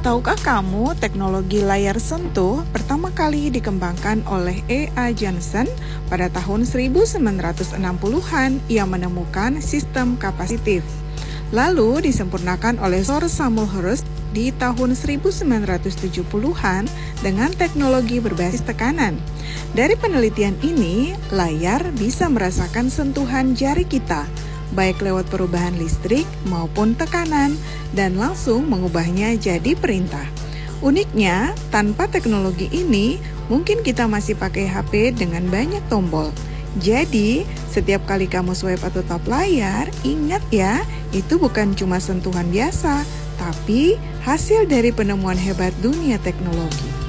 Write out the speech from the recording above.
Tahukah kamu teknologi layar sentuh pertama kali dikembangkan oleh E.A. Johnson pada tahun 1960-an yang menemukan sistem kapasitif. Lalu disempurnakan oleh Sir Samuel Hurst di tahun 1970-an dengan teknologi berbasis tekanan. Dari penelitian ini, layar bisa merasakan sentuhan jari kita, baik lewat perubahan listrik maupun tekanan, dan langsung mengubahnya jadi perintah. Uniknya, tanpa teknologi ini, mungkin kita masih pakai HP dengan banyak tombol. Jadi, setiap kali kamu swipe atau tap layar, ingat ya, itu bukan cuma sentuhan biasa, tapi hasil dari penemuan hebat dunia teknologi.